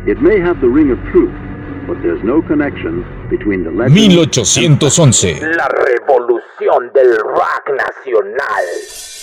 It may have the ring of truth, but there's no connection between the legend 1811. La revolución del rock nacional.